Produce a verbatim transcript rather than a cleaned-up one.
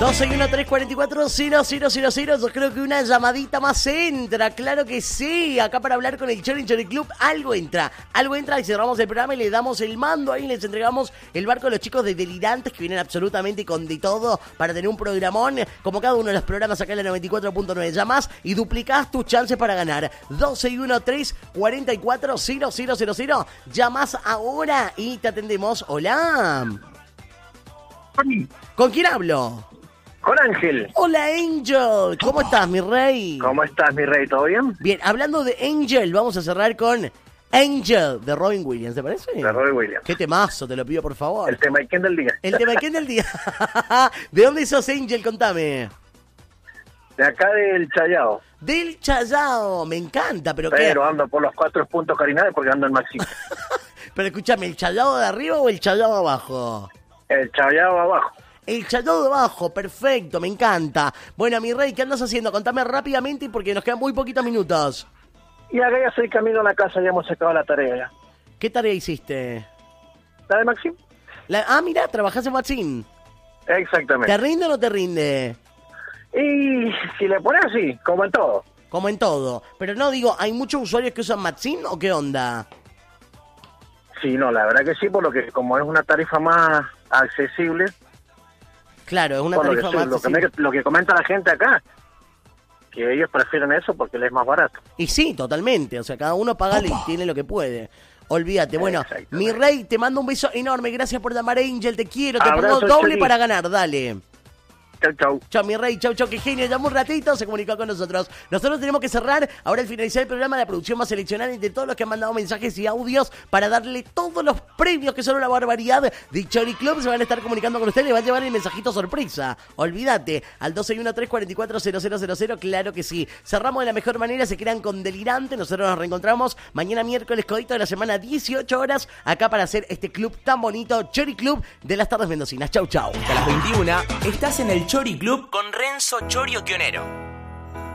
doce y uno, tres cuatro cuatro, cero cero cero cero. Yo creo que una llamadita más entra. Claro que sí. Acá para hablar con el Chori Chori Club. Algo entra. Algo entra y cerramos el programa y le damos el mando. Ahí les entregamos el barco a los chicos de Delirantes que vienen absolutamente con de todo para tener un programón. Como cada uno de los programas acá en la noventa y cuatro punto nueve. Llamás y duplicás tus chances para ganar. doce y uno, tres cuatro cuatro, cero cero cero cero. Llamás ahora y te atendemos. Hola. ¿Con quién hablo? Con Ángel. Hola Angel, ¿cómo estás mi rey? ¿Cómo estás mi rey? ¿Todo bien? Bien, hablando de Angel, vamos a cerrar con Angel de Robin Williams, ¿te parece? De Robin Williams. Qué temazo, te lo pido por favor. El tema ¿quién del día? El tema ¿quién del día? ¿De dónde sos Angel? Contame. De acá del Chayao. Del Chayao, me encanta, pero, ¿qué? Pero ando por los cuatro puntos cardinales porque ando en máximo. Pero escúchame, ¿el Chayao de arriba o el Chayao de abajo? El Chayao abajo. El Chayao de abajo, perfecto, me encanta. Bueno, mi rey, ¿qué andas haciendo? Contame rápidamente porque nos quedan muy poquitos minutos. Y acá ya estoy camino a la casa, ya hemos sacado la tarea ya. ¿Qué tarea hiciste? ¿La de Maxim? La, ah, mira, trabajás en Maxim. Exactamente. ¿Te rinde o no te rinde? Y si le pones así, como en todo. Como en todo. Pero no, digo, ¿hay muchos usuarios que usan Maxim o qué onda? Sí, no, la verdad que sí, por lo que como es una tarifa más accesible. Claro, es una por tarifa lo que, más lo, que accesible. me, lo que comenta la gente acá, que ellos prefieren eso porque les es más barato. Y sí, totalmente. O sea, cada uno paga y tiene lo que puede. Olvídate. Bueno, mi rey, te mando un beso enorme. Gracias por llamar, Angel. Te quiero. Te Abrazo, pongo doble Chori. para ganar. Dale. Chau, chau. Chau, mi rey, chau, chau, qué genio. Llamó un ratito, se comunicó con nosotros. Nosotros tenemos que cerrar. Ahora, al finalizar el programa, la producción va a seleccionar entre todos los que han mandado mensajes y audios para darle todos los premios que son una barbaridad de Chori Club. Se van a estar comunicando con ustedes. Le va a llevar el mensajito sorpresa. Olvídate. Al doce y uno, tres cuatro cuatro, cero cero cero cero. Claro que sí. Cerramos de la mejor manera. Se quedan con Delirante. Nosotros nos reencontramos mañana miércoles, codito de la semana, dieciocho horas, acá para hacer este club tan bonito, Chori Club de las tardes mendocinas. Chau, chau. Hasta las veintiuna estás en el Chori Club con Renzo Chori Otionero.